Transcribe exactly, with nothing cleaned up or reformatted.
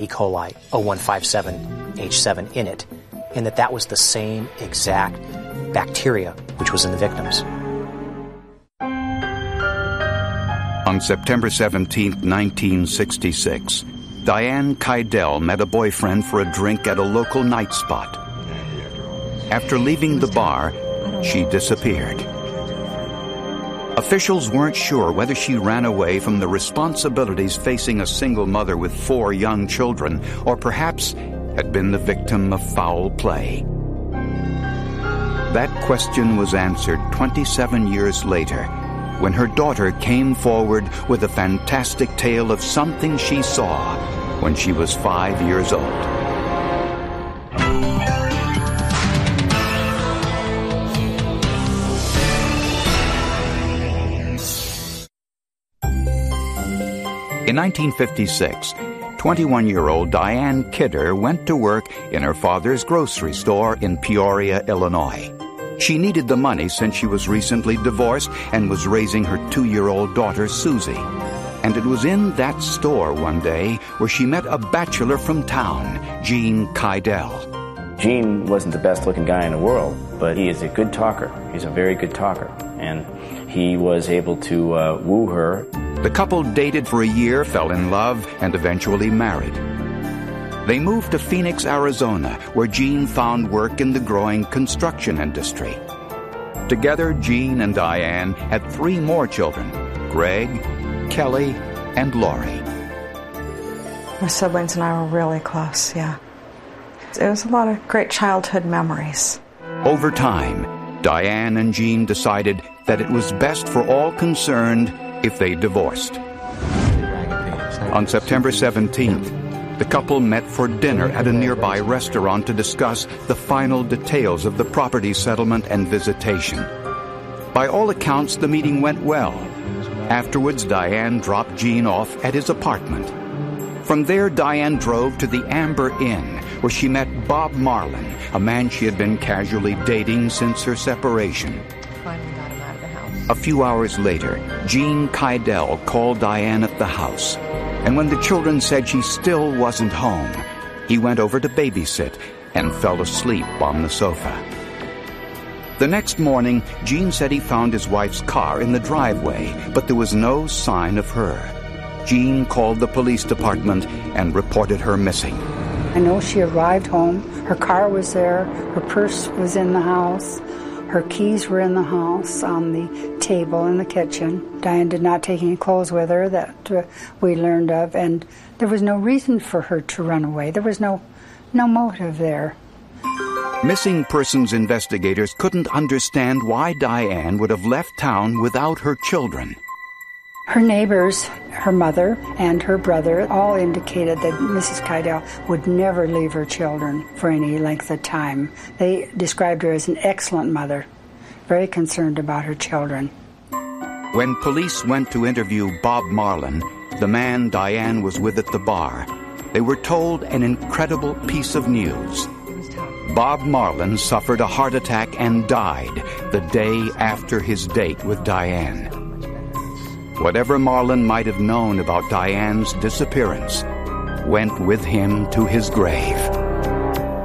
E. coli oh one five seven H seven in it, and that that was the same exact bacteria which was in the victims. On September seventeenth, nineteen sixty-six, Diane Keidel met a boyfriend for a drink at a local night spot. After leaving the bar, she disappeared. Officials weren't sure whether she ran away from the responsibilities facing a single mother with four young children, or perhaps had been the victim of foul play. That question was answered twenty-seven years later, when her daughter came forward with a fantastic tale of something she saw when she was five years old. In nineteen fifty-six, twenty-one-year-old Diane Kidder went to work in her father's grocery store in Peoria, Illinois. She needed the money since she was recently divorced and was raising her two-year-old daughter, Susie. And it was in that store one day where she met a bachelor from town, Gene Keidel. Gene wasn't the best-looking guy in the world, but he is a good talker. He's a very good talker. And he was able to uh, woo her. The couple dated for a year, fell in love, and eventually married. They moved to Phoenix, Arizona, where Gene found work in the growing construction industry. Together, Gene and Diane had three more children, Greg, Kelly, and Lori. My siblings and I were really close, yeah. It was a lot of great childhood memories. Over time, Diane and Gene decided that it was best for all concerned if they divorced. On September seventeenth, the couple met for dinner at a nearby restaurant to discuss the final details of the property settlement and visitation. By all accounts, the meeting went well. Afterwards, Diane dropped Gene off at his apartment. From there, Diane drove to the Amber Inn, where she met Bob Marlin, a man she had been casually dating since her separation. A few hours later, Gene Keidel called Diane at the house, and when the children said she still wasn't home, he went over to babysit and fell asleep on the sofa. The next morning, Gene said he found his wife's car in the driveway, but there was no sign of her. Gene called the police department and reported her missing. I know she arrived home. Her car was there. Her purse was in the house. Her keys were in the house on the table in the kitchen. Diane did not take any clothes with her that uh, we learned of, and there was no reason for her to run away. There was no, no motive there. Missing persons investigators couldn't understand why Diane would have left town without her children. Her neighbors, her mother, and her brother all indicated that Missus Keidel would never leave her children for any length of time. They described her as an excellent mother, very concerned about her children. When police went to interview Bob Marlin, the man Diane was with at the bar, they were told an incredible piece of news. Bob Marlin suffered a heart attack and died the day after his date with Diane. Whatever Marlin might have known about Diane's disappearance went with him to his grave.